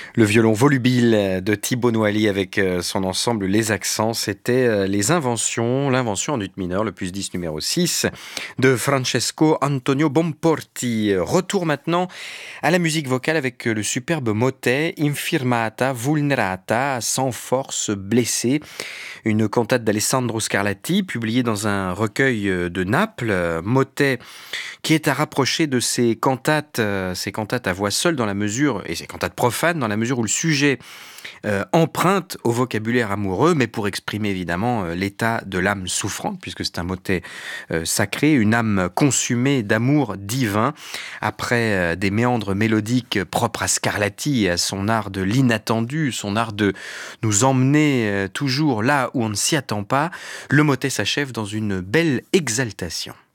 Le violon volubile de Thibaut Noilly avec son ensemble Les Accents, c'était l'invention en ut mineur, le plus 10 numéro 6 de Francesco Antonio Bomporti. Retour maintenant à la musique vocale avec le superbe motet Infirmata Vulnerata, sans force blessée, une cantate d'Alessandro Scarlatti publiée dans un recueil de Naples, motet qui est à rapprocher de ces cantates à voix seule dans la mesure, et ces cantates profanes dans la mesure où le sujet emprunte au vocabulaire amoureux, mais pour exprimer évidemment l'état de l'âme souffrante, puisque c'est un motet sacré, une âme consumée d'amour divin, après des méandres mélodiques propres à Scarlatti et à son art de l'inattendu, son art de nous emmener toujours là où on ne s'y attend pas, le motet s'achève dans une belle exaltation.